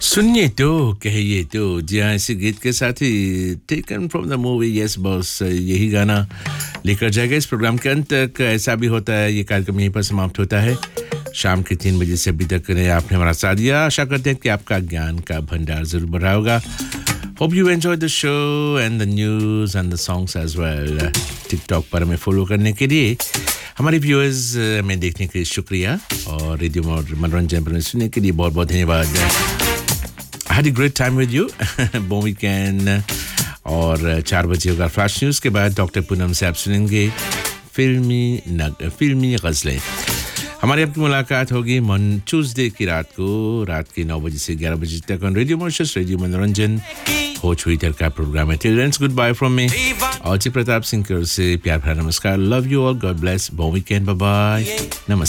सुनिए तो कहिए तो जी हाँ इसी गीत के साथ ही टेकन from the movie yes boss यही गाना लेकर जाएगा इस प्रोग्राम के अंत तक ऐसा भी होता है ये कार्यक्रम यहीं पर समाप्त होता है शाम के 3 बजे से अभी तक आपने हमारा साथ दिया आशा करते हैं कि आपका ज्ञान का भंडार जरूर बढ़ा होगा hope you enjoy the show and the news and the songs age well TikTok पर हमें फॉलो करने के लिए हमारे व्यूअर्स में देखने के लिए शुक्रिया और रेडियो मनोरंजन पर सुनने के लिए बहुत बहुत धन्यवाद I had a great time with you. Bon weekend. और 4 बजे होगा फ्लैश न्यूज़ के बाद डॉक्टर पूनम से आप सुनेंगे फिल्मी गज़लें हमारी आपकी मुलाकात होगी ट्यूसडे की रात के 9 बजे से 11 बजे तक ऑन रेडियो मॉरिशस रेडियो मनोरंजन हो ट्विटर का प्रोग्राम है till then good by from me और प्रताप सिंह से प्यार भरा नमस्कार love you all God bless बोन वीकेंड बाय बाय नमस्कार